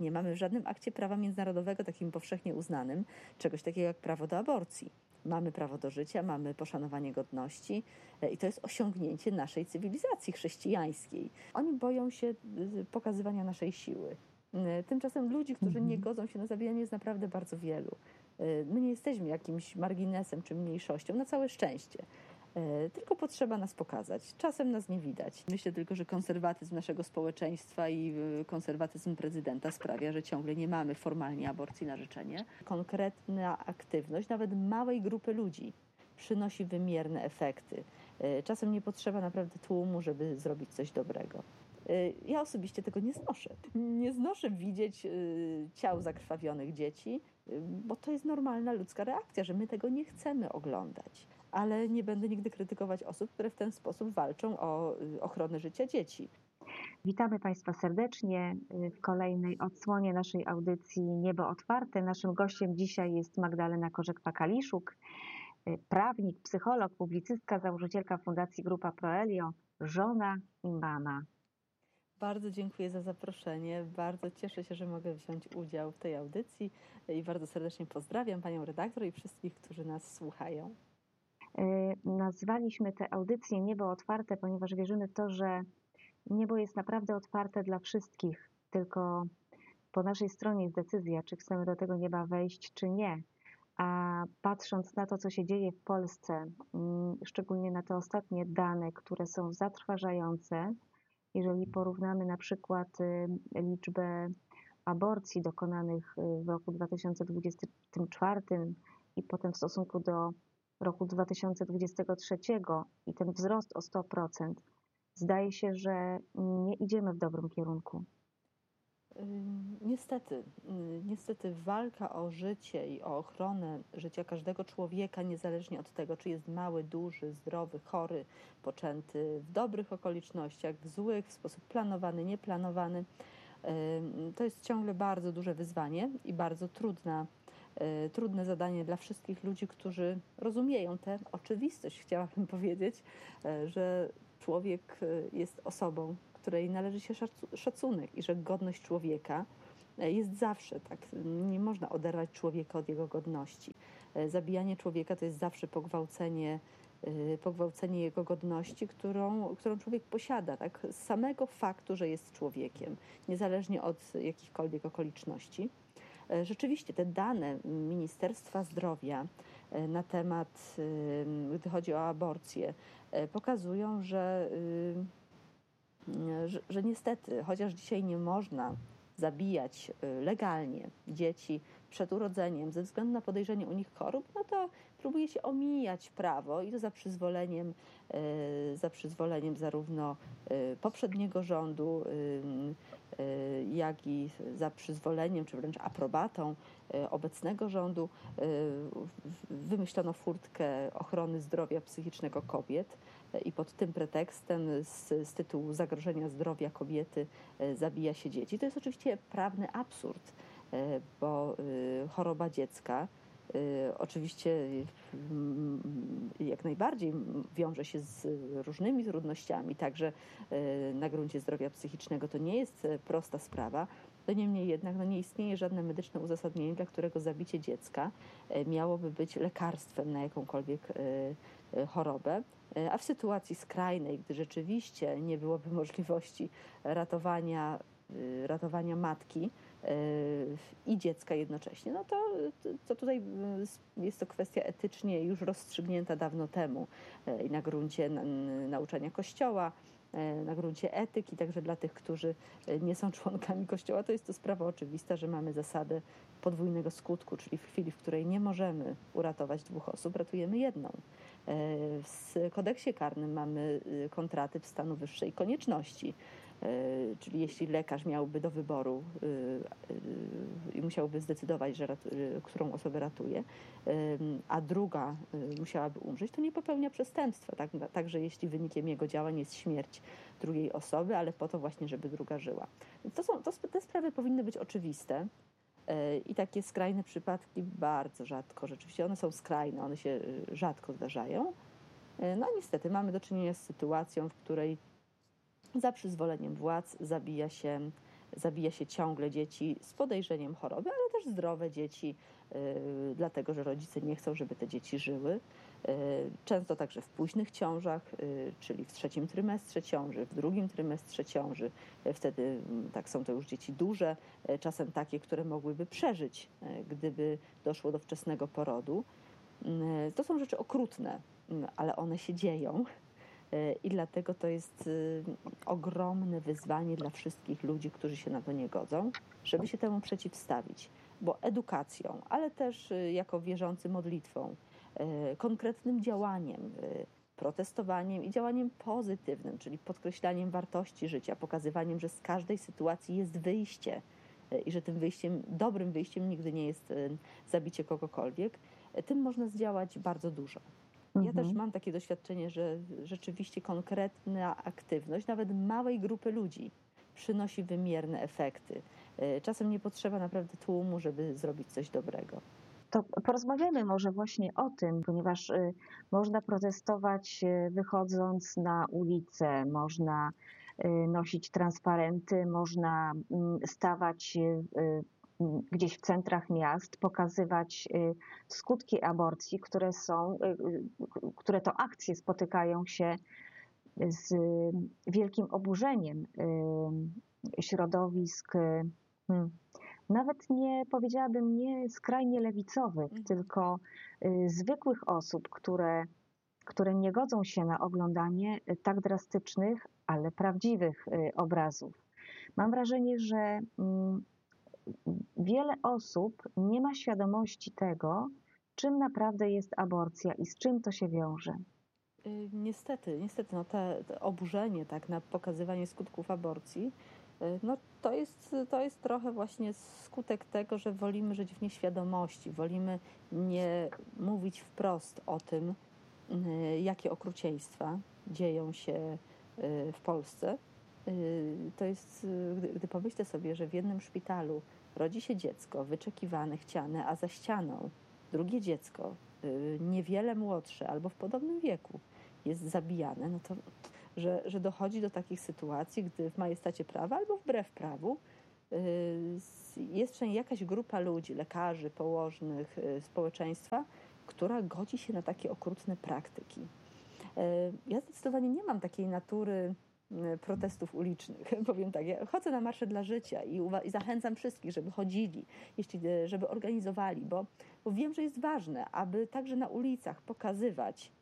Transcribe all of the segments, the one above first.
Nie mamy w żadnym akcie prawa międzynarodowego takim powszechnie uznanym czegoś takiego jak prawo do aborcji. Mamy prawo do życia, mamy poszanowanie godności i to jest osiągnięcie naszej cywilizacji chrześcijańskiej. Oni boją się pokazywania naszej siły. Tymczasem ludzi, którzy nie godzą się na zabijanie, jest naprawdę bardzo wielu. My nie jesteśmy jakimś marginesem czy mniejszością, na całe szczęście. Tylko potrzeba nas pokazać. Czasem nas nie widać. Myślę tylko, że konserwatyzm naszego społeczeństwa i konserwatyzm prezydenta sprawia, że ciągle nie mamy formalnie aborcji na życzenie. Konkretna aktywność nawet małej grupy ludzi przynosi wymierne efekty. Czasem nie potrzeba naprawdę tłumu, żeby zrobić coś dobrego. Ja osobiście tego nie znoszę. Nie znoszę widzieć ciał zakrwawionych dzieci, bo to jest normalna ludzka reakcja, że my tego nie chcemy oglądać. Ale nie będę nigdy krytykować osób, które w ten sposób walczą o ochronę życia dzieci. Witamy Państwa serdecznie w kolejnej odsłonie naszej audycji Niebo Otwarte. Naszym gościem dzisiaj jest Magdalena Korzek-Pakaliszuk, prawnik, psycholog, publicystka, założycielka Fundacji Grupa Proelio, żona i mama. Bardzo dziękuję za zaproszenie. Bardzo cieszę się, że mogę wziąć udział w tej audycji i bardzo serdecznie pozdrawiam Panią redaktor i wszystkich, którzy nas słuchają. Nazwaliśmy tę audycję Niebo Otwarte, ponieważ wierzymy w to, że niebo jest naprawdę otwarte dla wszystkich, tylko po naszej stronie jest decyzja, czy chcemy do tego nieba wejść, czy nie. A patrząc na to, co się dzieje w Polsce, szczególnie na te ostatnie dane, które są zatrważające, jeżeli porównamy na przykład liczbę aborcji dokonanych w roku 2024 i potem w stosunku do roku 2023 i ten wzrost o 100%, zdaje się, że nie idziemy w dobrym kierunku. Niestety walka o życie i o ochronę życia każdego człowieka, niezależnie od tego, czy jest mały, duży, zdrowy, chory, poczęty w dobrych okolicznościach, w złych, w sposób planowany, nieplanowany, to jest ciągle bardzo duże wyzwanie i bardzo trudne zadanie dla wszystkich ludzi, którzy rozumieją tę oczywistość, chciałabym powiedzieć, że człowiek jest osobą, której należy się szacunek i że godność człowieka jest zawsze, tak, nie można oderwać człowieka od jego godności. Zabijanie człowieka to jest zawsze pogwałcenie jego godności, którą człowiek posiada, tak, z samego faktu, że jest człowiekiem, niezależnie od jakichkolwiek okoliczności. Rzeczywiście te dane Ministerstwa Zdrowia na temat, gdy chodzi o aborcję, pokazują, że niestety, chociaż dzisiaj nie można zabijać legalnie dzieci przed urodzeniem ze względu na podejrzenie u nich chorób, no to próbuje się omijać prawo i to za przyzwoleniem zarówno poprzedniego rządu, jak i za przyzwoleniem, czy wręcz aprobatą obecnego rządu wymyślono furtkę ochrony zdrowia psychicznego kobiet i pod tym pretekstem z tytułu zagrożenia zdrowia kobiety zabija się dzieci. To jest oczywiście prawny absurd, bo choroba dziecka oczywiście jak najbardziej wiąże się z różnymi trudnościami, także na gruncie zdrowia psychicznego to nie jest prosta sprawa. To niemniej jednak nie istnieje żadne medyczne uzasadnienie, dla którego zabicie dziecka miałoby być lekarstwem na jakąkolwiek chorobę. A w sytuacji skrajnej, gdy rzeczywiście nie byłoby możliwości ratowania matki i dziecka jednocześnie, no to tutaj jest to kwestia etycznie już rozstrzygnięta dawno temu i na gruncie nauczania Kościoła, na gruncie etyki, także dla tych, którzy nie są członkami Kościoła, to jest to sprawa oczywista, że mamy zasadę podwójnego skutku, czyli w chwili, w której nie możemy uratować dwóch osób, ratujemy jedną. W kodeksie karnym mamy kontratyp stanu wyższej konieczności, czyli jeśli lekarz miałby do wyboru i musiałby zdecydować, którą osobę ratuje, a druga musiałaby umrzeć, to nie popełnia przestępstwa. Także jeśli wynikiem jego działań jest śmierć drugiej osoby, ale po to właśnie, żeby druga żyła. Te sprawy powinny być oczywiste. I takie skrajne przypadki bardzo rzadko, rzeczywiście one są skrajne, one się rzadko zdarzają. No niestety mamy do czynienia z sytuacją, w której za przyzwoleniem władz zabija się zabija się ciągle dzieci z podejrzeniem choroby, ale też zdrowe dzieci, dlatego że rodzice nie chcą, żeby te dzieci żyły. Często także w późnych ciążach, czyli w 3. trymestrze ciąży, w 2. trymestrze ciąży. Wtedy tak są to już dzieci duże, czasem takie, które mogłyby przeżyć, gdyby doszło do wczesnego porodu. To są rzeczy okrutne, ale one się dzieją. I dlatego to jest ogromne wyzwanie dla wszystkich ludzi, którzy się na to nie godzą, żeby się temu przeciwstawić. Bo edukacją, ale też jako wierzący modlitwą, konkretnym działaniem, protestowaniem i działaniem pozytywnym, czyli podkreślaniem wartości życia, pokazywaniem, że z każdej sytuacji jest wyjście i że tym wyjściem, dobrym wyjściem nigdy nie jest zabicie kogokolwiek, tym można zdziałać bardzo dużo. Ja też mam takie doświadczenie, że rzeczywiście konkretna aktywność, nawet małej grupy ludzi, przynosi wymierne efekty. Czasem nie potrzeba naprawdę tłumu, żeby zrobić coś dobrego. To porozmawiajmy może właśnie o tym, ponieważ można protestować wychodząc na ulicę, można nosić transparenty, można stawać gdzieś w centrach miast, pokazywać skutki aborcji, które to akcje spotykają się z wielkim oburzeniem środowisk, nawet nie powiedziałabym nie skrajnie lewicowych, tylko zwykłych osób, które nie godzą się na oglądanie tak drastycznych, ale prawdziwych obrazów. Mam wrażenie, że wiele osób nie ma świadomości tego, czym naprawdę jest aborcja i z czym to się wiąże. Niestety, no te oburzenie tak, na pokazywanie skutków aborcji, no to jest trochę właśnie skutek tego, że wolimy żyć w nieświadomości, wolimy nie mówić wprost o tym, jakie okrucieństwa dzieją się w Polsce. To jest, gdy pomyślę sobie, że w jednym szpitalu rodzi się dziecko wyczekiwane, chciane, a za ścianą drugie dziecko, niewiele młodsze albo w podobnym wieku, jest zabijane, no to, że dochodzi do takich sytuacji, gdy w majestacie prawa albo wbrew prawu jest przynajmniej jakaś grupa ludzi, lekarzy, położnych, społeczeństwa, która godzi się na takie okrutne praktyki. Ja zdecydowanie nie mam takiej natury protestów ulicznych. Powiem tak, ja chodzę na Marsze dla Życia i zachęcam wszystkich, żeby chodzili, żeby organizowali, bo wiem, że jest ważne, aby także na ulicach pokazywać,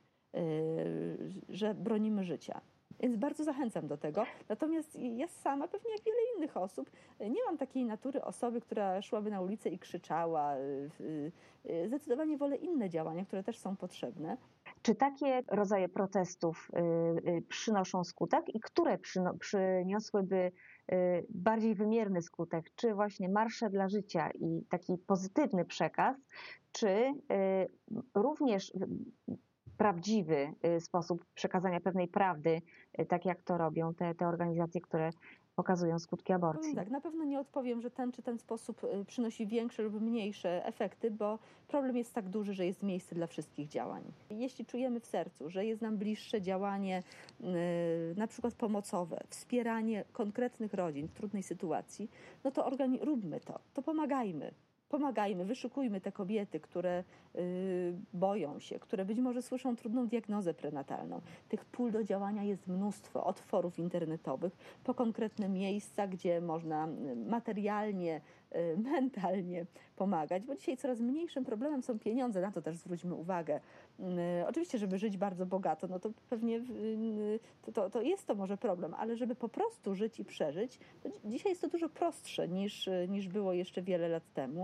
że bronimy życia. Więc bardzo zachęcam do tego. Natomiast ja sama, pewnie jak wiele innych osób, nie mam takiej natury osoby, która szłaby na ulicę i krzyczała. Zdecydowanie wolę inne działania, które też są potrzebne. Czy takie rodzaje protestów przynoszą skutek i które przyniosłyby bardziej wymierny skutek? Czy właśnie marsze dla życia i taki pozytywny przekaz, czy również prawdziwy sposób przekazania pewnej prawdy, tak jak to robią te organizacje, które pokazują skutki aborcji? Tak, na pewno nie odpowiem, że ten czy ten sposób przynosi większe lub mniejsze efekty, bo problem jest tak duży, że jest miejsce dla wszystkich działań. Jeśli czujemy w sercu, że jest nam bliższe działanie na przykład pomocowe, wspieranie konkretnych rodzin w trudnej sytuacji, no to róbmy to pomagajmy. Pomagajmy, wyszukujmy te kobiety, które boją się, które być może słyszą trudną diagnozę prenatalną. Tych pól do działania jest mnóstwo, od forów internetowych po konkretne miejsca, gdzie można materialnie, mentalnie pomagać, bo dzisiaj coraz mniejszym problemem są pieniądze, na to też zwróćmy uwagę. Oczywiście, żeby żyć bardzo bogato, no to pewnie to jest to może problem, ale żeby po prostu żyć i przeżyć, to dzisiaj jest to dużo prostsze niż było jeszcze wiele lat temu.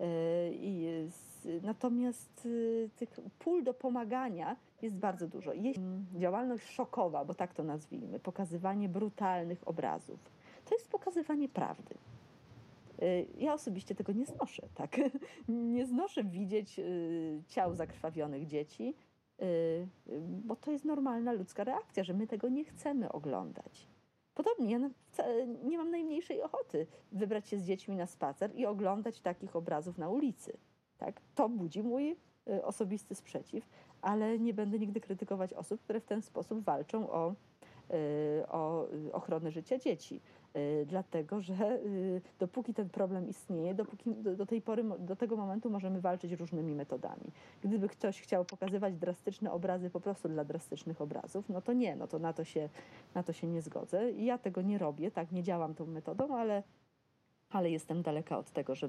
Natomiast tych pól do pomagania jest bardzo dużo. Jest działalność szokowa, bo tak to nazwijmy, pokazywanie brutalnych obrazów. To jest pokazywanie prawdy. Ja osobiście tego nie znoszę, tak? Nie znoszę widzieć ciał zakrwawionych dzieci, bo to jest normalna ludzka reakcja, że my tego nie chcemy oglądać. Podobnie, ja nie mam najmniejszej ochoty wybrać się z dziećmi na spacer i oglądać takich obrazów na ulicy. Tak? To budzi mój osobisty sprzeciw, ale nie będę nigdy krytykować osób, które w ten sposób walczą o ochronę życia dzieci. dlatego że dopóki ten problem istnieje, dopóki do tej pory, do tego momentu możemy walczyć różnymi metodami. Gdyby ktoś chciał pokazywać drastyczne obrazy po prostu dla drastycznych obrazów, no to nie, no to na to się nie zgodzę. I ja tego nie robię, tak, nie działam tą metodą, ale jestem daleka od tego,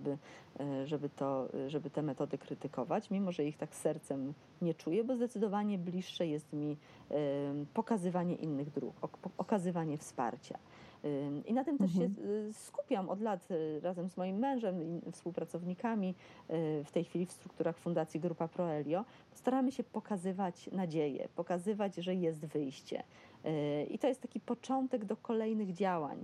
żeby te metody krytykować, mimo że ich tak sercem nie czuję, bo zdecydowanie bliższe jest mi pokazywanie innych dróg, okazywanie wsparcia. I na tym też się skupiam od lat razem z moim mężem i współpracownikami w tej chwili w strukturach Fundacji Grupa Proelio. Staramy się pokazywać nadzieję, pokazywać, że jest wyjście. I to jest taki początek do kolejnych działań.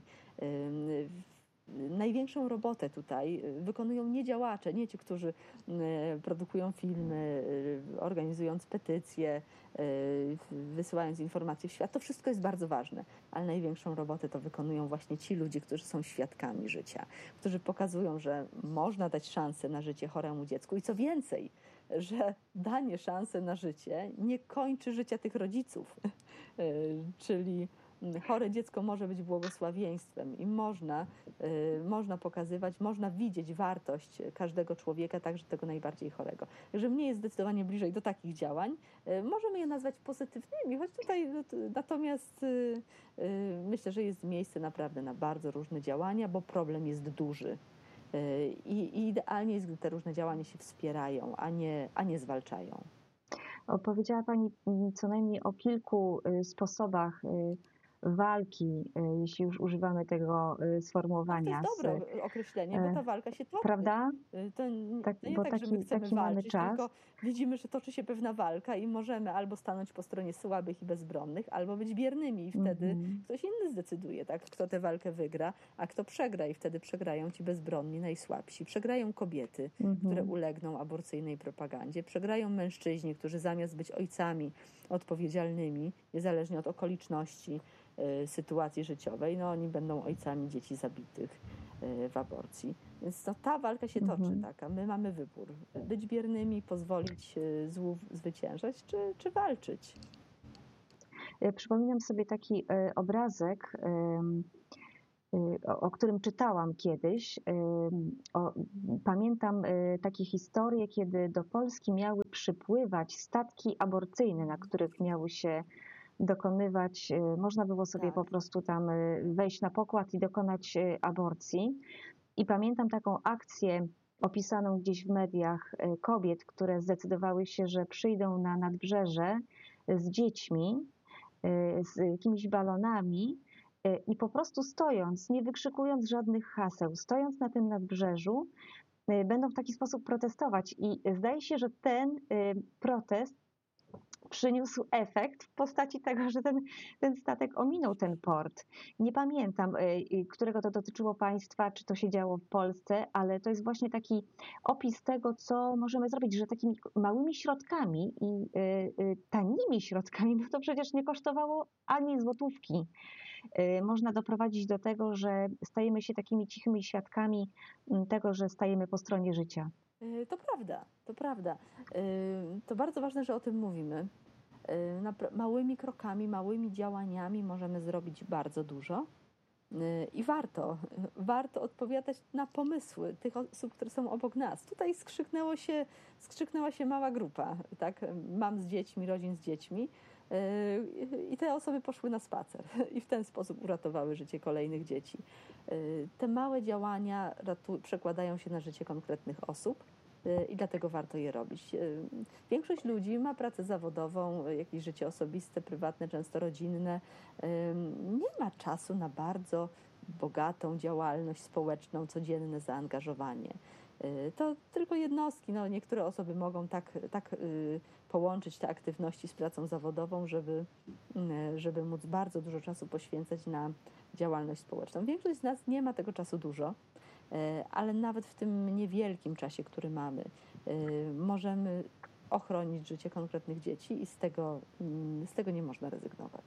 Największą robotę tutaj wykonują nie działacze, nie ci, którzy produkują filmy, organizując petycje, wysyłając informacje w świat. To wszystko jest bardzo ważne, ale największą robotę to wykonują właśnie ci ludzie, którzy są świadkami życia, którzy pokazują, że można dać szansę na życie choremu dziecku i co więcej, że danie szansy na życie nie kończy życia tych rodziców, czyli chore dziecko może być błogosławieństwem i można pokazywać, można widzieć wartość każdego człowieka, także tego najbardziej chorego. Także mnie jest zdecydowanie bliżej do takich działań. Możemy je nazwać pozytywnymi, choć tutaj natomiast myślę, że jest miejsce naprawdę na bardzo różne działania, bo problem jest duży. I idealnie jest, gdy te różne działania się wspierają, a nie zwalczają. Opowiedziała Pani co najmniej o kilku sposobach walki, jeśli już używamy tego sformułowania. To jest dobre określenie, bo ta walka się toczy. Prawda? To nie tak, że my chcemy walczyć, tylko widzimy, że toczy się pewna walka i możemy albo stanąć po stronie słabych i bezbronnych, albo być biernymi i wtedy ktoś inny zdecyduje, tak, kto tę walkę wygra, a kto przegra i wtedy przegrają ci bezbronni, najsłabsi. Przegrają kobiety, które ulegną aborcyjnej propagandzie. Przegrają mężczyźni, którzy zamiast być ojcami odpowiedzialnymi, niezależnie od okoliczności, sytuacji życiowej, no oni będą ojcami dzieci zabitych w aborcji. Więc no, ta walka się toczy, tak, a my mamy wybór. Być biernymi, pozwolić złu zwyciężać, czy walczyć. Przypominam sobie taki obrazek, o którym czytałam kiedyś. Pamiętam takie historie, kiedy do Polski miały przypływać statki aborcyjne, na których miały się dokonywać, można było sobie po prostu tam wejść na pokład i dokonać aborcji. I pamiętam taką akcję opisaną gdzieś w mediach kobiet, które zdecydowały się, że przyjdą na nadbrzeże z dziećmi, z jakimiś balonami i po prostu stojąc, nie wykrzykując żadnych haseł, stojąc na tym nadbrzeżu, będą w taki sposób protestować. I zdaje się, że ten protest przyniósł efekt w postaci tego, że ten statek ominął ten port. Nie pamiętam, którego to dotyczyło państwa, czy to się działo w Polsce, ale to jest właśnie taki opis tego, co możemy zrobić, że takimi małymi środkami i tanimi środkami, bo to przecież nie kosztowało ani złotówki, można doprowadzić do tego, że stajemy się takimi cichymi świadkami tego, że stajemy po stronie życia. To prawda, to prawda. To bardzo ważne, że o tym mówimy. Małymi krokami, małymi działaniami możemy zrobić bardzo dużo i warto odpowiadać na pomysły tych osób, które są obok nas. Tutaj skrzyknęła się mała grupa, tak? Mam z dziećmi, rodzin z dziećmi i te osoby poszły na spacer i w ten sposób uratowały życie kolejnych dzieci. Te małe działania przekładają się na życie konkretnych osób. I dlatego warto je robić. Większość ludzi ma pracę zawodową, jakieś życie osobiste, prywatne, często rodzinne. Nie ma czasu na bardzo bogatą działalność społeczną, codzienne zaangażowanie. To tylko jednostki. No, niektóre osoby mogą tak połączyć te aktywności z pracą zawodową, żeby móc bardzo dużo czasu poświęcać na działalność społeczną. Większość z nas nie ma tego czasu dużo, ale nawet w tym niewielkim czasie, który mamy, możemy ochronić życie konkretnych dzieci i z tego nie można rezygnować.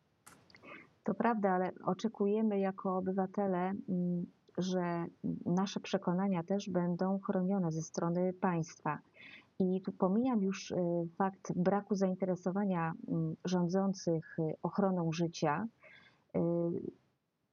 To prawda, ale oczekujemy jako obywatele, że nasze przekonania też będą chronione ze strony państwa. I tu pomijam już fakt braku zainteresowania rządzących ochroną życia.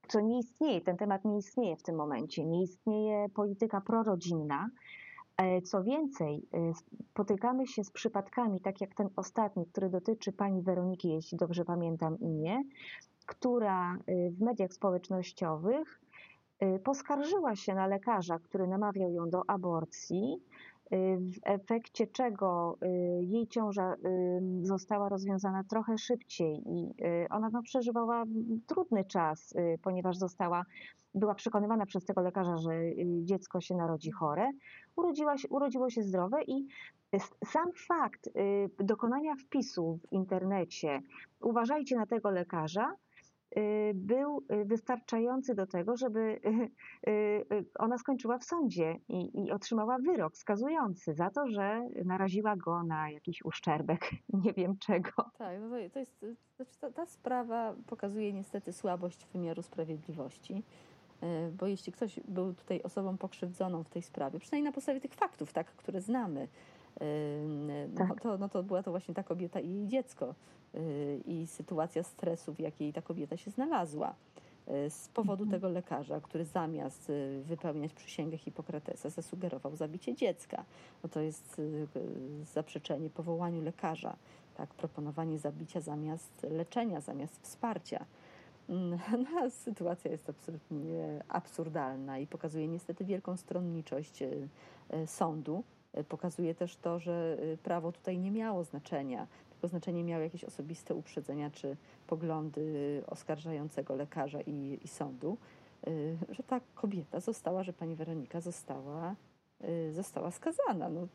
co nie istnieje, ten temat nie istnieje w tym momencie, nie istnieje polityka prorodzinna. Co więcej, spotykamy się z przypadkami, tak jak ten ostatni, który dotyczy pani Weroniki, jeśli dobrze pamiętam imię, która w mediach społecznościowych poskarżyła się na lekarza, który namawiał ją do aborcji, w efekcie czego jej ciąża została rozwiązana trochę szybciej i ona przeżywała trudny czas, ponieważ była przekonywana przez tego lekarza, że dziecko się narodzi chore, urodziło się zdrowe i sam fakt dokonania wpisu w internecie, uważajcie na tego lekarza, był wystarczający do tego, żeby ona skończyła w sądzie i otrzymała wyrok skazujący za to, że naraziła go na jakiś uszczerbek, nie wiem czego. Tak, no to jest, znaczy ta sprawa pokazuje niestety słabość wymiaru sprawiedliwości, bo jeśli ktoś był tutaj osobą pokrzywdzoną w tej sprawie, przynajmniej na podstawie tych faktów, tak, które znamy, Tak. to była to właśnie ta kobieta i jej dziecko i sytuacja stresu, w jakiej ta kobieta się znalazła. Z powodu tego lekarza, który zamiast wypełniać przysięgę Hipokratesa zasugerował zabicie dziecka. No to jest zaprzeczenie powołaniu lekarza, tak, proponowanie zabicia zamiast leczenia, zamiast wsparcia. No, sytuacja jest absolutnie absurdalna i pokazuje niestety wielką stronniczość sądu. Pokazuje też to, że prawo tutaj nie miało znaczenia, tylko znaczenie miały jakieś osobiste uprzedzenia czy poglądy oskarżającego lekarza i sądu, że ta kobieta została, że pani Weronika została skazana. No,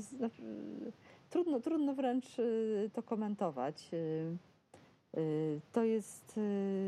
trudno wręcz to komentować. To jest,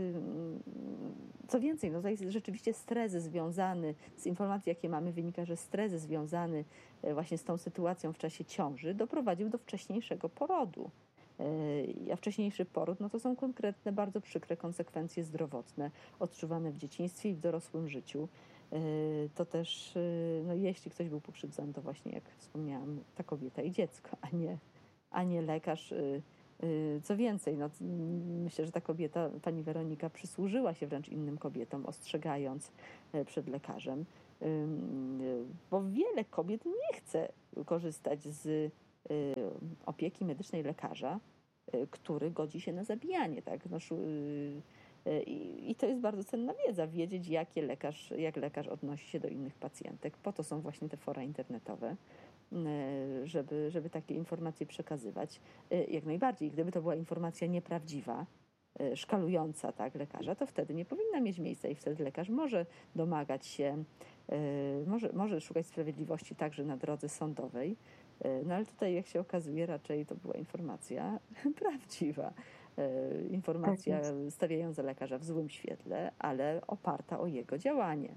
co więcej, no to jest rzeczywiście stres związany, z informacji, jakie mamy, wynika, że stres związany właśnie z tą sytuacją w czasie ciąży doprowadził do wcześniejszego porodu. A wcześniejszy poród, no to są konkretne, bardzo przykre konsekwencje zdrowotne odczuwane w dzieciństwie i w dorosłym życiu. To też, no jeśli ktoś był pokrzywdzony, to właśnie, jak wspomniałam, ta kobieta i dziecko, a nie lekarz. Co więcej, no, myślę, że ta kobieta, pani Weronika, przysłużyła się wręcz innym kobietom, ostrzegając przed lekarzem, bo wiele kobiet nie chce korzystać z opieki medycznej lekarza, który godzi się na zabijanie. Tak? No, i to jest bardzo cenna wiedza, wiedzieć, jak lekarz odnosi się do innych pacjentek. Po to są właśnie te fora internetowe, żeby takie informacje przekazywać. Jak najbardziej, gdyby to była informacja nieprawdziwa, szkalująca, tak, lekarza, to wtedy nie powinna mieć miejsca i wtedy lekarz może domagać się, może szukać sprawiedliwości także na drodze sądowej. No ale tutaj, jak się okazuje, raczej to była informacja prawdziwa. Informacja Tak stawiająca lekarza w złym świetle, ale oparta o jego działanie.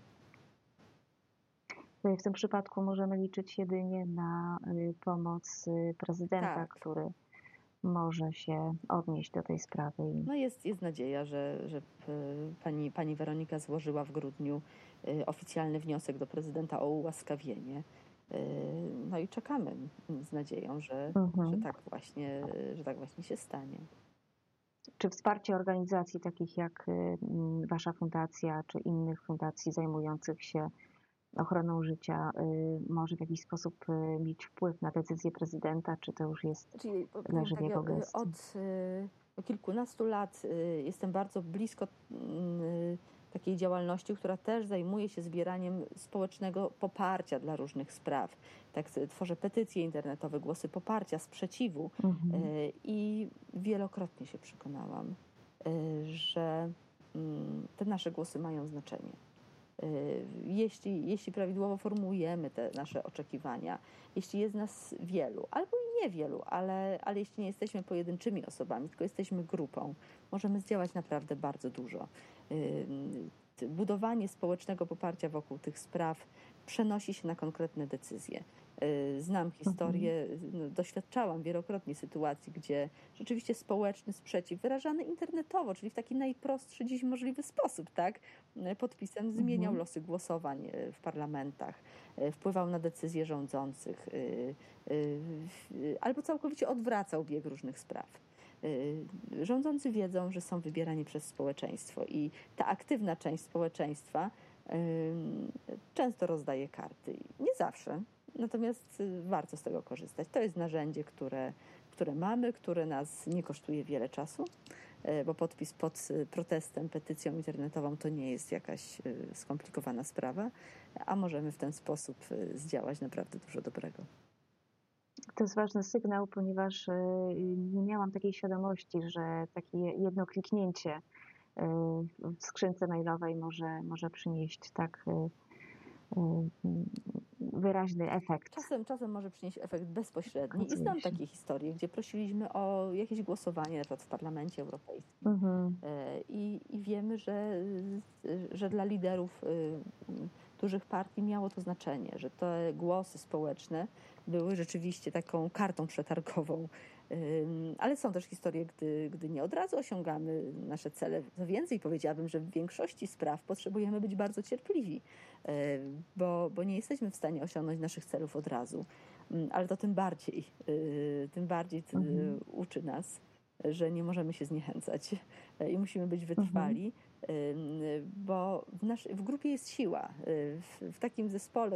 W tym przypadku możemy liczyć jedynie na pomoc prezydenta, Tak. który może się odnieść do tej sprawy. No jest nadzieja, że pani Weronika złożyła w grudniu oficjalny wniosek do prezydenta o ułaskawienie. No i czekamy z nadzieją, że tak właśnie się stanie. Czy wsparcie organizacji takich jak Wasza fundacja, czy innych fundacji zajmujących się ochroną życia może w jakiś sposób mieć wpływ na decyzję prezydenta, czy to już jest leży w jego gestii? Od kilkunastu lat jestem bardzo blisko takiej działalności, która też zajmuje się zbieraniem społecznego poparcia dla różnych spraw. Tak, tworzę petycje internetowe, głosy poparcia, sprzeciwu i wielokrotnie się przekonałam, że te nasze głosy mają znaczenie. Jeśli prawidłowo formułujemy te nasze oczekiwania, jeśli jest nas wielu, albo i niewielu, ale jeśli nie jesteśmy pojedynczymi osobami, tylko jesteśmy grupą, możemy zdziałać naprawdę bardzo dużo. Budowanie społecznego poparcia wokół tych spraw przenosi się na konkretne decyzje. Znam historię, doświadczałam wielokrotnie sytuacji, gdzie rzeczywiście społeczny sprzeciw wyrażany internetowo, czyli w taki najprostszy dziś możliwy sposób, tak, podpisem zmieniał losy głosowań w parlamentach, wpływał na decyzje rządzących albo całkowicie odwracał bieg różnych spraw. Rządzący wiedzą, że są wybierani przez społeczeństwo i ta aktywna część społeczeństwa często rozdaje karty. Nie zawsze, natomiast warto z tego korzystać. To jest narzędzie, które mamy, które nas nie kosztuje wiele czasu, bo podpis pod protestem, petycją internetową to nie jest jakaś skomplikowana sprawa, a możemy w ten sposób zdziałać naprawdę dużo dobrego. To jest ważny sygnał, ponieważ nie miałam takiej świadomości, że takie jedno kliknięcie w skrzynce mailowej może przynieść tak wyraźny efekt. Czasem może przynieść efekt bezpośredni i znam takie historie, gdzie prosiliśmy o jakieś głosowanie, na przykład w Parlamencie Europejskim. I wiemy, że dla liderów dużych partii miało to znaczenie, że te głosy społeczne były rzeczywiście taką kartą przetargową. Ale są też historie, gdy nie od razu osiągamy nasze cele. Co więcej, powiedziałabym, że w większości spraw potrzebujemy być bardzo cierpliwi, bo nie jesteśmy w stanie osiągnąć naszych celów od razu. Ale to tym bardziej uczy nas, że nie możemy się zniechęcać i musimy być wytrwali, bo w grupie jest siła. W takim zespole,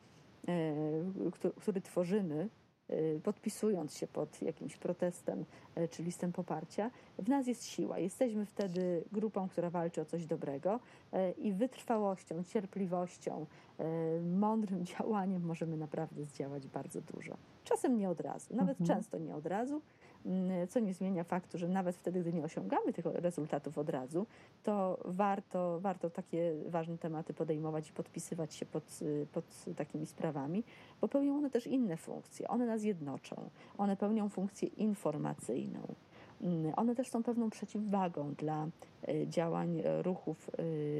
który tworzymy, podpisując się pod jakimś protestem czy listem poparcia, w nas jest siła. Jesteśmy wtedy grupą, która walczy o coś dobrego i wytrwałością, cierpliwością, mądrym działaniem możemy naprawdę zdziałać bardzo dużo. Czasem nie od razu, nawet często nie od razu, co nie zmienia faktu, że nawet wtedy, gdy nie osiągamy tych rezultatów od razu, to warto takie ważne tematy podejmować i podpisywać się pod takimi sprawami, bo pełnią one też inne funkcje. One nas jednoczą. One pełnią funkcję informacyjną. One też są pewną przeciwwagą dla działań ruchów,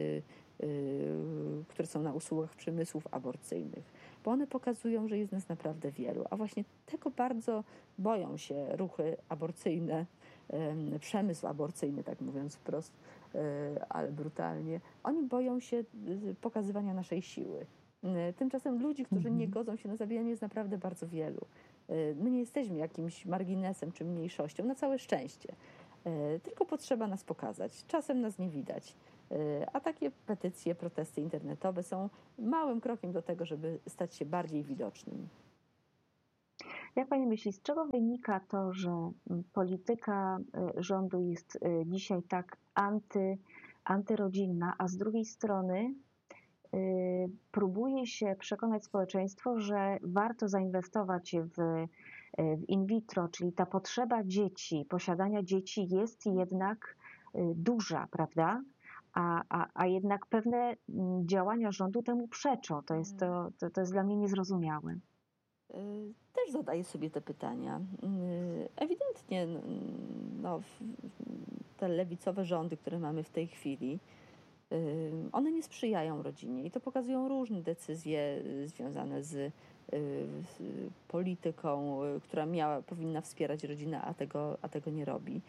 które są na usługach przemysłów aborcyjnych, bo one pokazują, że jest nas naprawdę wielu, a właśnie tego bardzo boją się ruchy aborcyjne, przemysł aborcyjny, tak mówiąc wprost, ale brutalnie. Oni boją się pokazywania naszej siły. Tymczasem ludzi, którzy nie godzą się na zabijanie, jest naprawdę bardzo wielu. My nie jesteśmy jakimś marginesem czy mniejszością, na całe szczęście. Tylko potrzeba nas pokazać. Czasem nas nie widać. A takie petycje, protesty internetowe są małym krokiem do tego, żeby stać się bardziej widocznym. Jak pani myśli, z czego wynika to, że polityka rządu jest dzisiaj tak antyrodzinna, a z drugiej strony próbuje się przekonać społeczeństwo, że warto zainwestować w in vitro, czyli ta potrzeba dzieci, posiadania dzieci jest jednak duża, prawda? A jednak pewne działania rządu temu przeczą. To jest dla mnie niezrozumiałe. Też zadaję sobie te pytania. Ewidentnie te lewicowe rządy, które mamy w tej chwili, one nie sprzyjają rodzinie i to pokazują różne decyzje związane z polityką, która powinna wspierać rodzinę, a tego nie robi.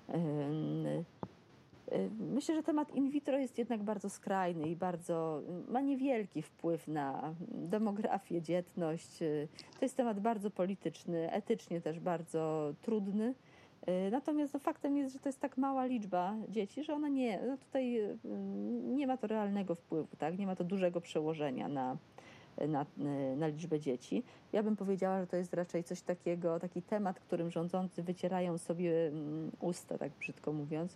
Myślę, że temat in vitro jest jednak bardzo skrajny i ma niewielki wpływ na demografię, dzietność. To jest temat bardzo polityczny, etycznie też bardzo trudny. Natomiast faktem jest, że to jest tak mała liczba dzieci, że ona tutaj nie ma to realnego wpływu, tak? Nie ma to dużego przełożenia na liczbę dzieci. Ja bym powiedziała, że to jest raczej coś takiego, taki temat, którym rządzący wycierają sobie usta, tak brzydko mówiąc,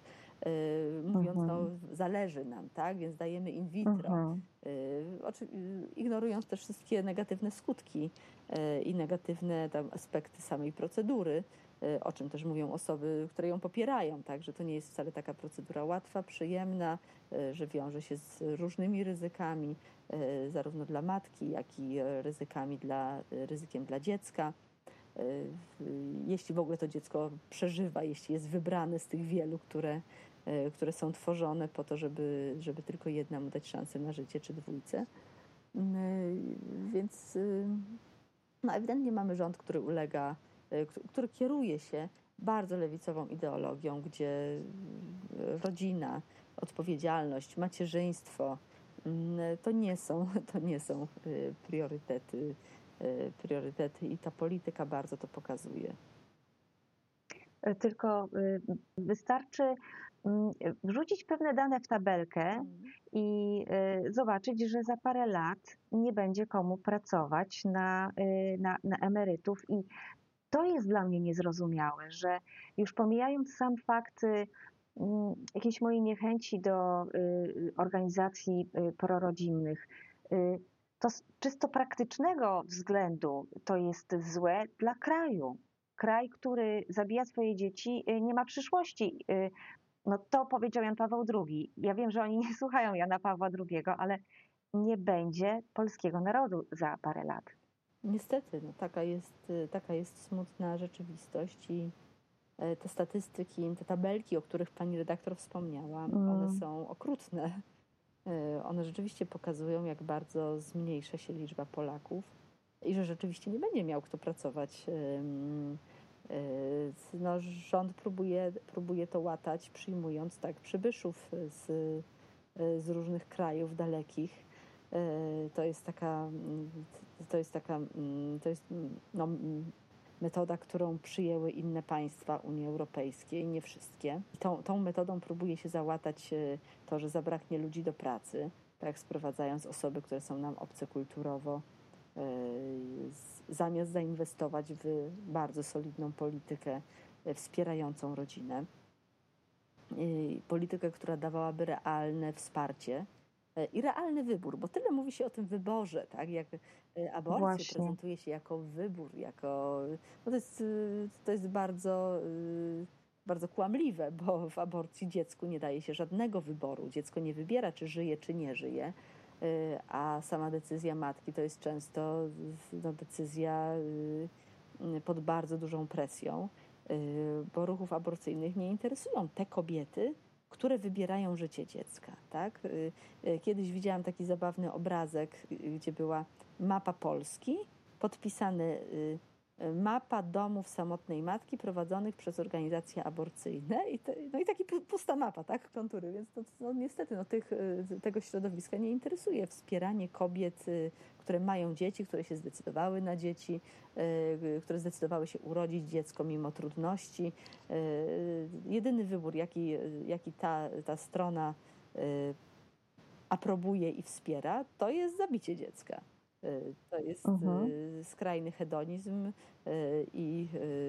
zależy nam, tak? Więc dajemy in vitro, ignorując też wszystkie negatywne skutki i negatywne aspekty samej procedury, o czym też mówią osoby, które ją popierają, tak? Że to nie jest wcale taka procedura łatwa, przyjemna, że wiąże się z różnymi ryzykami, zarówno dla matki, jak i ryzykiem dla dziecka. Jeśli w ogóle to dziecko przeżywa, jeśli jest wybrane z tych wielu, które są tworzone po to, żeby tylko jednemu dać szansę na życie, czy dwójce. Więc ewidentnie mamy rząd, który kieruje się bardzo lewicową ideologią, gdzie rodzina, odpowiedzialność, macierzyństwo to nie są priorytety i ta polityka bardzo to pokazuje. tylko wystarczy wrzucić pewne dane w tabelkę i zobaczyć, że za parę lat nie będzie komu pracować na emerytów. I to jest dla mnie niezrozumiałe, że już pomijając sam fakt jakiejś mojej niechęci do organizacji prorodzinnych, to z czysto praktycznego względu to jest złe dla kraju. Kraj, który zabija swoje dzieci, nie ma przyszłości. No to powiedział Jan Paweł II. Ja wiem, że oni nie słuchają Jana Pawła II, ale nie będzie polskiego narodu za parę lat. Niestety, no, taka jest smutna rzeczywistość i te statystyki, te tabelki, o których pani redaktor wspomniała, one są okrutne. One rzeczywiście pokazują, jak bardzo zmniejsza się liczba Polaków i że rzeczywiście nie będzie miał kto pracować. No, rząd próbuje to łatać, przyjmując tak przybyszów z różnych krajów dalekich. To jest no, metoda, którą przyjęły inne państwa Unii Europejskiej, nie wszystkie. Tą metodą próbuje się załatać to, że zabraknie ludzi do pracy, tak sprowadzając osoby, które są nam obce kulturowo, zamiast zainwestować w bardzo solidną politykę wspierającą rodzinę. Politykę, która dawałaby realne wsparcie i realny wybór, bo tyle mówi się o tym wyborze, tak? Jak aborcję prezentuje się jako wybór, no to jest bardzo, bardzo kłamliwe, bo w aborcji dziecku nie daje się żadnego wyboru. Dziecko nie wybiera, czy żyje, czy nie żyje, a sama decyzja matki to jest często decyzja pod bardzo dużą presją, bo ruchów aborcyjnych nie interesują te kobiety, które wybierają życie dziecka. Tak? Kiedyś widziałam taki zabawny obrazek, gdzie była mapa Polski, podpisany mapa domów samotnej matki prowadzonych przez organizacje aborcyjne i taki pusta mapa, tak, kontury, więc niestety tego środowiska nie interesuje wspieranie kobiet, które mają dzieci, które się zdecydowały na dzieci, które zdecydowały się urodzić dziecko mimo trudności. Jedyny wybór, jaki ta strona aprobuje i wspiera, to jest zabicie dziecka. To jest skrajny hedonizm i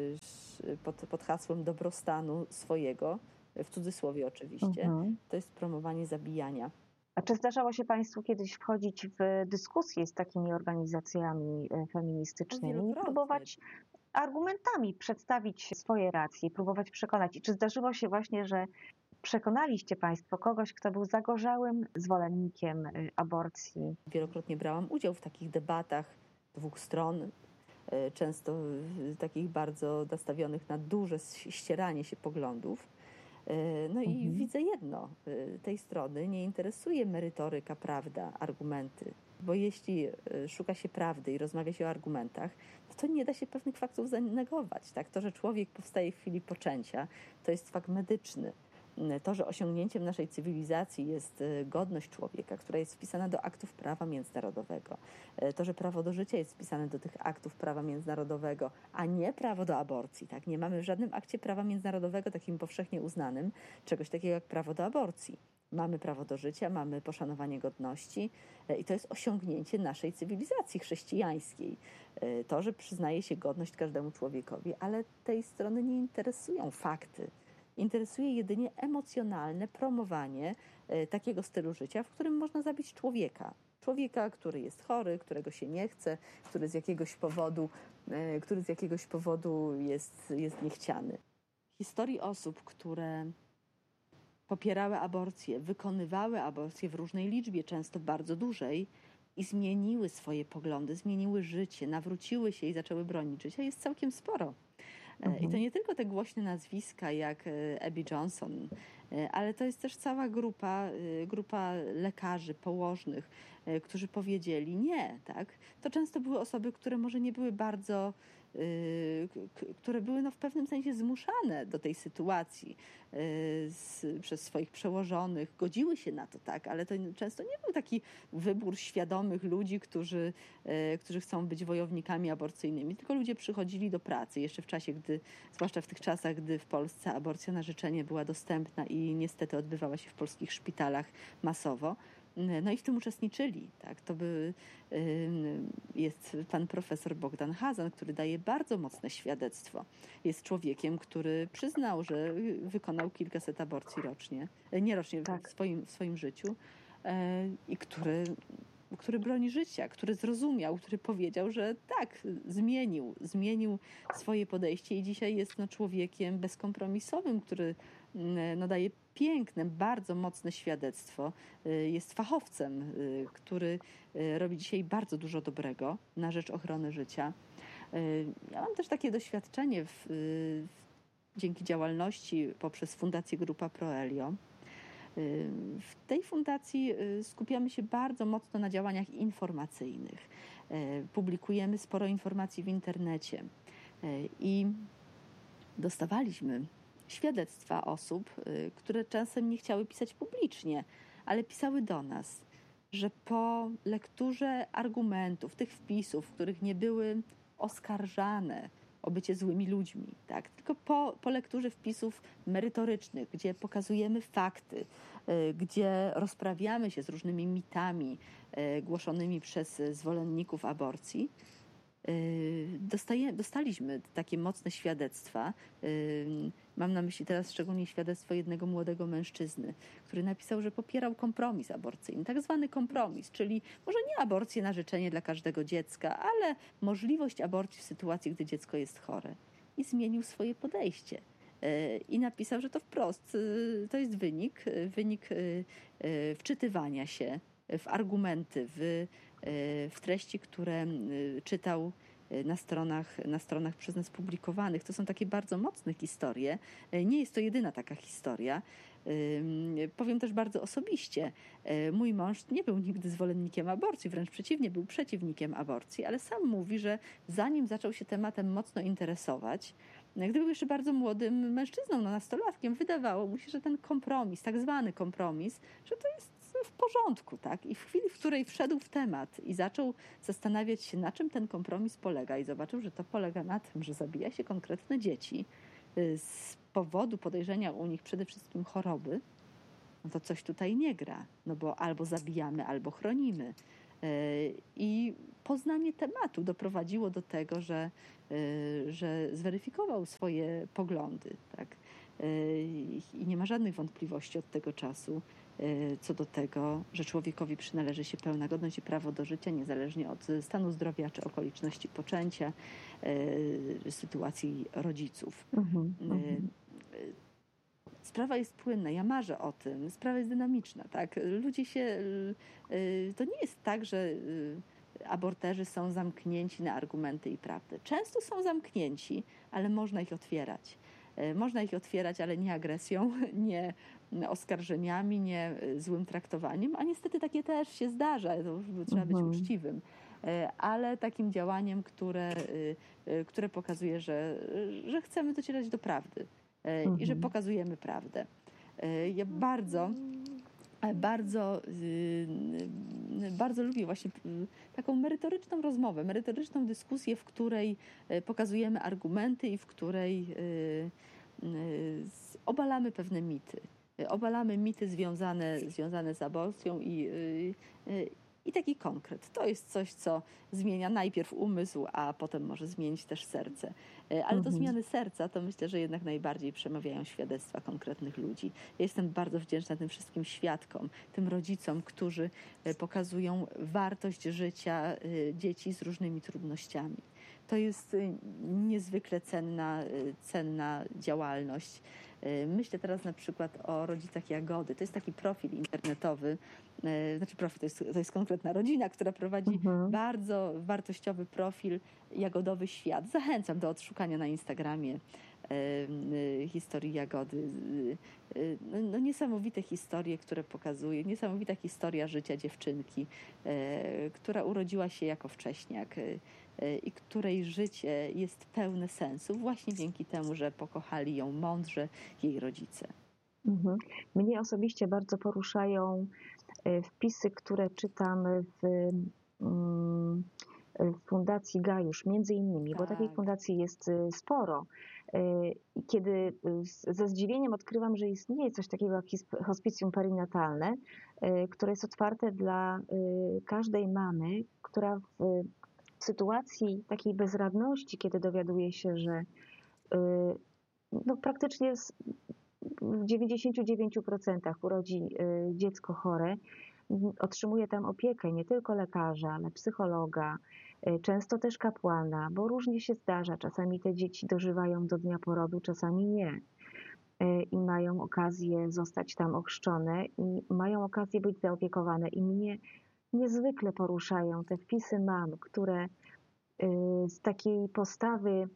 pod hasłem dobrostanu swojego, w cudzysłowie oczywiście, to jest promowanie zabijania. A czy zdarzało się Państwu kiedyś wchodzić w dyskusje z takimi organizacjami feministycznymi i próbować argumentami przedstawić swoje racje, próbować przekonać? I czy zdarzyło się właśnie, że przekonaliście Państwo kogoś, kto był zagorzałym zwolennikiem aborcji? Wielokrotnie brałam udział w takich debatach dwóch stron, często takich bardzo nastawionych na duże ścieranie się poglądów. No i widzę jedno, tej strony nie interesuje merytoryka, prawda, argumenty, bo jeśli szuka się prawdy i rozmawia się o argumentach, to nie da się pewnych faktów zanegować. Tak? To, że człowiek powstaje w chwili poczęcia, to jest fakt medyczny. To, że osiągnięciem naszej cywilizacji jest godność człowieka, która jest wpisana do aktów prawa międzynarodowego. To, że prawo do życia jest wpisane do tych aktów prawa międzynarodowego, a nie prawo do aborcji. Tak? Nie mamy w żadnym akcie prawa międzynarodowego takim powszechnie uznanym czegoś takiego jak prawo do aborcji. Mamy prawo do życia, mamy poszanowanie godności i to jest osiągnięcie naszej cywilizacji chrześcijańskiej. To, że przyznaje się godność każdemu człowiekowi, ale tej strony nie interesują fakty. Interesuje jedynie emocjonalne promowanie takiego stylu życia, w którym można zabić człowieka. Człowieka, który jest chory, którego się nie chce, który z jakiegoś powodu jest niechciany. Historii osób, które popierały aborcję, wykonywały aborcję w różnej liczbie, często bardzo dużej, i zmieniły swoje poglądy, zmieniły życie, nawróciły się i zaczęły bronić życia, jest całkiem sporo. I to nie tylko te głośne nazwiska jak Abby Johnson, ale to jest też cała grupa lekarzy, położnych, którzy powiedzieli nie, tak? To często były osoby, które może nie były bardzo które były w pewnym sensie zmuszane do tej sytuacji przez swoich przełożonych, godziły się na to, tak, ale to często nie był taki wybór świadomych ludzi, którzy chcą być wojownikami aborcyjnymi, tylko ludzie przychodzili do pracy jeszcze w czasie, zwłaszcza w tych czasach, gdy w Polsce aborcja na życzenie była dostępna i niestety odbywała się w polskich szpitalach masowo. No i w tym uczestniczyli. Tak? Jest pan profesor Bogdan Hazan, który daje bardzo mocne świadectwo. Jest człowiekiem, który przyznał, że wykonał kilkaset aborcji rocznie, nie rocznie, Tak. w swoim życiu i który broni życia, który zrozumiał, który powiedział, że tak, zmienił swoje podejście i dzisiaj jest człowiekiem bezkompromisowym, który daje piękne, bardzo mocne świadectwo. Jest fachowcem, który robi dzisiaj bardzo dużo dobrego na rzecz ochrony życia. Ja mam też takie doświadczenie dzięki działalności poprzez Fundację Grupa Proelio. W tej fundacji skupiamy się bardzo mocno na działaniach informacyjnych. Publikujemy sporo informacji w internecie i dostawaliśmy świadectwa osób, które czasem nie chciały pisać publicznie, ale pisały do nas, że po lekturze argumentów, tych wpisów, w których nie były oskarżane o bycie złymi ludźmi, tak? Tylko po lekturze wpisów merytorycznych, gdzie pokazujemy fakty, gdzie rozprawiamy się z różnymi mitami głoszonymi przez zwolenników aborcji, dostaliśmy takie mocne świadectwa. Mam na myśli teraz szczególnie świadectwo jednego młodego mężczyzny, który napisał, że popierał kompromis aborcyjny, tak zwany kompromis, czyli może nie aborcję na życzenie dla każdego dziecka, ale możliwość aborcji w sytuacji, gdy dziecko jest chore. I zmienił swoje podejście. I napisał, że to wprost, to jest wynik wczytywania się w argumenty, w treści, które czytał na stronach przez nas publikowanych. To są takie bardzo mocne historie. Nie jest to jedyna taka historia. Powiem też bardzo osobiście. Mój mąż nie był nigdy zwolennikiem aborcji, wręcz przeciwnie, był przeciwnikiem aborcji, ale sam mówi, że zanim zaczął się tematem mocno interesować, gdy był jeszcze bardzo młodym mężczyzną, nastolatkiem, wydawało mu się, że ten kompromis, tak zwany kompromis, że to jest w porządku, tak? I w chwili, w której wszedł w temat i zaczął zastanawiać się, na czym ten kompromis polega i zobaczył, że to polega na tym, że zabija się konkretne dzieci z powodu podejrzenia u nich przede wszystkim choroby, no to coś tutaj nie gra, no bo albo zabijamy, albo chronimy. I poznanie tematu doprowadziło do tego, że zweryfikował swoje poglądy, tak? I nie ma żadnych wątpliwości od tego czasu co do tego, że człowiekowi przynależy się pełna godność i prawo do życia, niezależnie od stanu zdrowia czy okoliczności poczęcia, sytuacji rodziców. Sprawa jest płynna, ja marzę o tym, sprawa jest dynamiczna, tak? To nie jest tak, że aborterzy są zamknięci na argumenty i prawdę. Często są zamknięci, ale można ich otwierać. Można ich otwierać, ale nie agresją, nie oskarżeniami, nie złym traktowaniem, a niestety takie też się zdarza, to trzeba być uczciwym, ale takim działaniem, które pokazuje, że chcemy docierać do prawdy i że pokazujemy prawdę. Ja bardzo lubię właśnie taką merytoryczną rozmowę, merytoryczną dyskusję, w której pokazujemy argumenty i w której obalamy pewne mity. Obalamy mity związane z aborcją i taki konkret. To jest coś, co zmienia najpierw umysł, a potem może zmienić też serce. Ale do zmiany serca to myślę, że jednak najbardziej przemawiają świadectwa konkretnych ludzi. Ja jestem bardzo wdzięczna tym wszystkim świadkom, tym rodzicom, którzy pokazują wartość życia dzieci z różnymi trudnościami. To jest niezwykle cenna działalność. Myślę teraz na przykład o rodzicach Jagody. To jest taki profil internetowy, to jest konkretna rodzina, która prowadzi bardzo wartościowy profil Jagodowy Świat. Zachęcam do odszukania na Instagramie historii Jagody. No, niesamowite historie, które pokazuje, niesamowita historia życia dziewczynki, która urodziła się jako wcześniak i której życie jest pełne sensu właśnie dzięki temu, że pokochali ją mądrze jej rodzice. Mhm. Mnie osobiście bardzo poruszają wpisy, które czytam w Fundacji Gajusz, między innymi, bo takiej Tak. fundacji jest sporo. I kiedy ze zdziwieniem odkrywam, że istnieje coś takiego jak hospicjum perinatalne, które jest otwarte dla każdej mamy, która w sytuacji takiej bezradności, kiedy dowiaduje się, że no praktycznie w 99% urodzi dziecko chore, otrzymuje tam opiekę nie tylko lekarza, ale psychologa, często też kapłana, bo różnie się zdarza. Czasami te dzieci dożywają do dnia porodu, czasami nie. I mają okazję zostać tam ochrzczone i mają okazję być zaopiekowane. I mnie niezwykle poruszają te wpisy mam, które z takiej postawy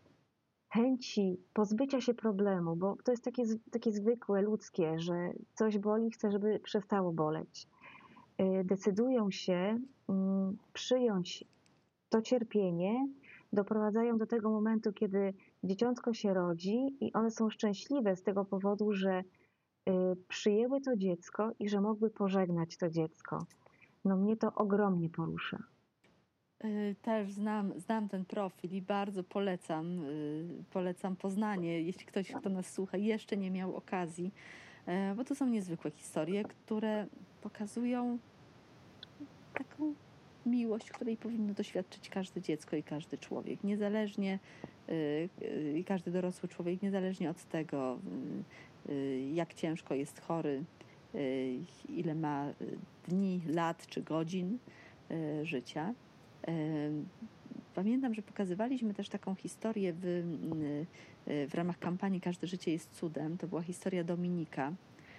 chęci pozbycia się problemu, bo to jest takie zwykłe, ludzkie, że coś boli, chcę, żeby przestało boleć. Decydują się przyjąć to cierpienie, doprowadzają do tego momentu, kiedy dzieciątko się rodzi i one są szczęśliwe z tego powodu, że przyjęły to dziecko i że mogły pożegnać to dziecko. No mnie to ogromnie porusza. Też znam ten profil i bardzo polecam poznanie, jeśli ktoś, kto nas słucha, jeszcze nie miał okazji, bo to są niezwykłe historie, które pokazują taką miłość, której powinno doświadczyć każde dziecko i każdy człowiek, niezależnie, i każdy dorosły człowiek, niezależnie od tego, jak ciężko jest chory, ile ma dni, lat czy godzin życia. Pamiętam, że pokazywaliśmy też taką historię w ramach kampanii Każde życie jest cudem. To była historia Dominika,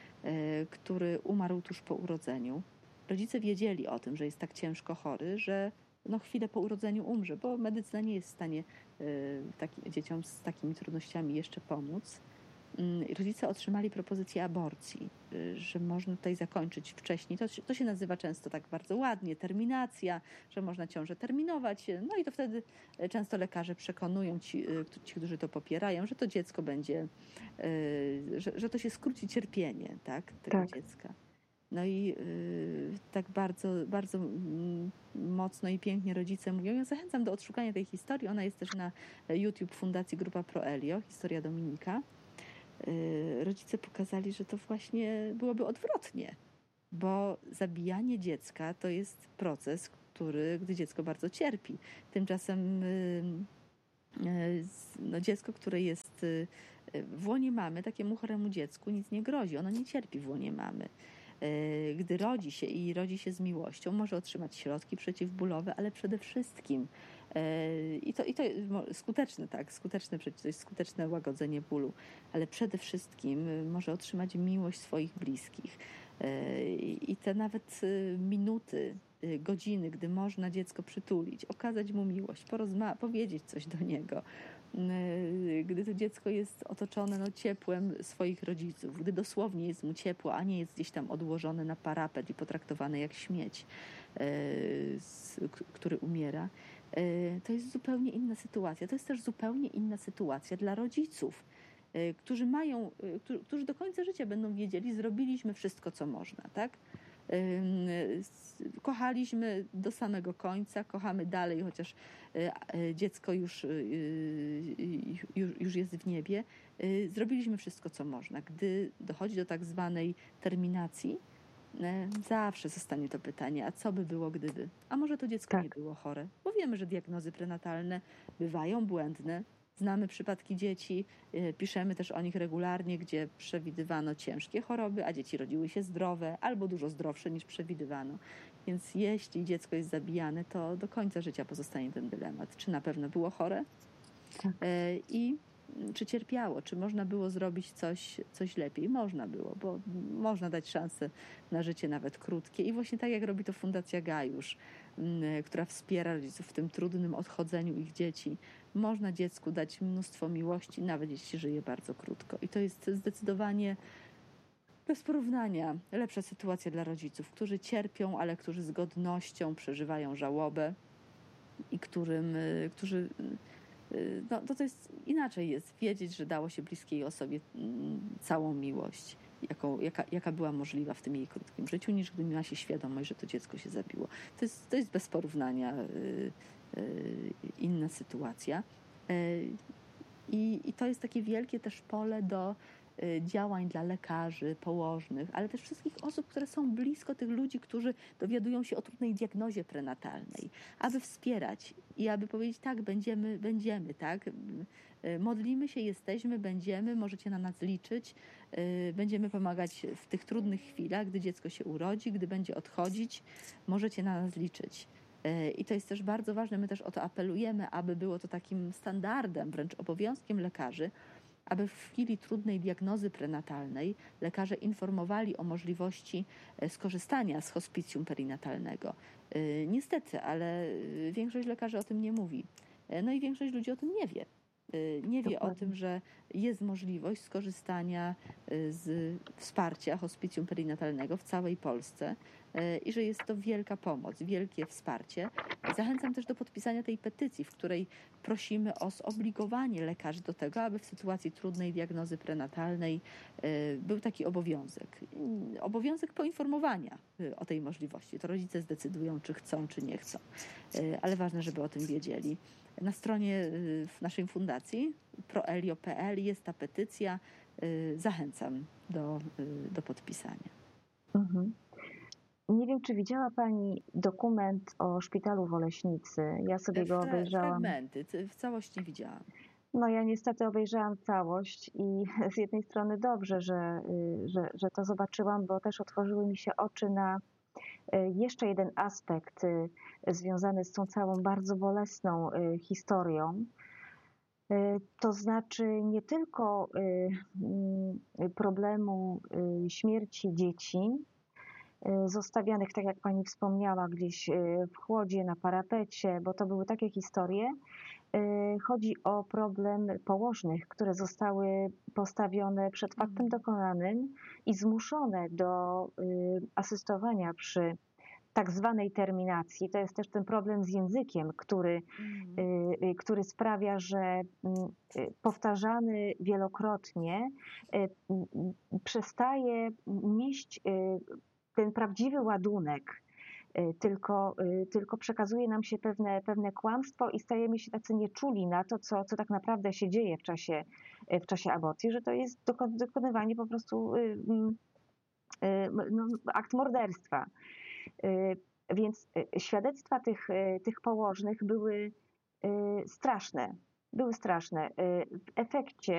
który umarł tuż po urodzeniu. Rodzice wiedzieli o tym, że jest tak ciężko chory, że no chwilę po urodzeniu umrze, bo medycyna nie jest w stanie dzieciom z takimi trudnościami jeszcze pomóc. Rodzice otrzymali propozycję aborcji, że można tutaj zakończyć wcześniej. To się nazywa często tak bardzo ładnie, terminacja, że można ciążę terminować. No i to wtedy często lekarze przekonują ci, którzy to popierają, że to dziecko będzie, że to się skróci cierpienie, tak, tego dziecka. No i tak bardzo, bardzo mocno i pięknie rodzice mówią. Ja zachęcam do odszukania tej historii. Ona jest też na YouTube Fundacji Grupa Pro Elio, historia Dominika. Rodzice pokazali, że to właśnie byłoby odwrotnie, bo zabijanie dziecka to jest proces, gdy dziecko bardzo cierpi. Tymczasem no, dziecko, które jest w łonie mamy, takiemu choremu dziecku nic nie grozi. Ono nie cierpi w łonie mamy. Gdy rodzi się z miłością, może otrzymać środki przeciwbólowe, ale przede wszystkim i to skuteczne, tak, to jest skuteczne łagodzenie bólu, ale przede wszystkim może otrzymać miłość swoich bliskich. I te nawet minuty, godziny, gdy można dziecko przytulić, okazać mu miłość, powiedzieć coś do niego, gdy to dziecko jest otoczone ciepłem swoich rodziców, gdy dosłownie jest mu ciepło, a nie jest gdzieś tam odłożone na parapet i potraktowane jak śmieć, który umiera, to jest zupełnie inna sytuacja. To jest też zupełnie inna sytuacja dla rodziców, którzy do końca życia będą wiedzieli, zrobiliśmy wszystko, co można, tak? Kochaliśmy do samego końca, kochamy dalej, chociaż dziecko już jest w niebie. Zrobiliśmy wszystko, co można. Gdy dochodzi do tak zwanej terminacji, zawsze zostanie to pytanie, a co by było, gdyby? A może to dziecko nie było chore? Bo wiemy, że diagnozy prenatalne bywają błędne. Znamy przypadki dzieci, piszemy też o nich regularnie, gdzie przewidywano ciężkie choroby, a dzieci rodziły się zdrowe albo dużo zdrowsze niż przewidywano. Więc jeśli dziecko jest zabijane, to do końca życia pozostanie ten dylemat. Czy na pewno było chore? Tak. I czy cierpiało? Czy można było zrobić coś lepiej? Można było, bo można dać szansę na życie nawet krótkie. I właśnie tak jak robi to Fundacja Gajusz, która wspiera rodziców w tym trudnym odchodzeniu ich dzieci można dziecku dać mnóstwo miłości, nawet jeśli żyje bardzo krótko. I to jest zdecydowanie bez porównania lepsza sytuacja dla rodziców, którzy cierpią, ale którzy z godnością przeżywają żałobę i którzy no to jest inaczej jest wiedzieć, że dało się bliskiej osobie całą miłość, jaka była możliwa w tym jej krótkim życiu, niż gdy miała się świadomość, że to dziecko się zabiło. To jest bez porównania inna sytuacja. I to jest takie wielkie też pole do działań dla lekarzy, położnych, ale też wszystkich osób, które są blisko tych ludzi, którzy dowiadują się o trudnej diagnozie prenatalnej, aby wspierać i aby powiedzieć, tak, będziemy, tak, modlimy się, jesteśmy, będziemy, możecie na nas liczyć, będziemy pomagać w tych trudnych chwilach, gdy dziecko się urodzi, gdy będzie odchodzić, możecie na nas liczyć. I to jest też bardzo ważne, my też o to apelujemy, aby było to takim standardem, wręcz obowiązkiem lekarzy, aby w chwili trudnej diagnozy prenatalnej lekarze informowali o możliwości skorzystania z hospicjum perinatalnego. Niestety, ale większość lekarzy o tym nie mówi. No i większość ludzi o tym nie wie. Nie wie o tym, że jest możliwość skorzystania z wsparcia hospicjum perinatalnego w całej Polsce i że jest to wielka pomoc, wielkie wsparcie. Zachęcam też do podpisania tej petycji, w której prosimy o zobligowanie lekarzy do tego, aby w sytuacji trudnej diagnozy prenatalnej był taki obowiązek. Obowiązek poinformowania o tej możliwości. To rodzice zdecydują, czy chcą, czy nie chcą. Ale ważne, żeby o tym wiedzieli. Na stronie w naszej fundacji proelio.pl jest ta petycja. Zachęcam do podpisania. Mhm. Nie wiem, czy widziała Pani dokument o szpitalu w Oleśnicy. Ja sobie go obejrzałam. Fragmenty, w całości widziałam. No ja niestety obejrzałam całość i z jednej strony dobrze, że to zobaczyłam, bo też otworzyły mi się oczy na jeszcze jeden aspekt związany z tą całą bardzo bolesną historią. To znaczy nie tylko problemu śmierci dzieci, zostawianych, tak jak Pani wspomniała, gdzieś w chłodzie, na parapecie, bo to były takie historie. Chodzi o problem położnych, które zostały postawione przed faktem dokonanym i zmuszone do asystowania przy tak zwanej terminacji. To jest też ten problem z językiem, który sprawia, że powtarzany wielokrotnie przestaje nieść ten prawdziwy ładunek, tylko przekazuje nam się pewne kłamstwo i stajemy się tacy nieczuli na to, co tak naprawdę się dzieje w czasie aborcji, że to jest dokonywanie po prostu akt morderstwa. Więc świadectwa tych położnych były straszne. W efekcie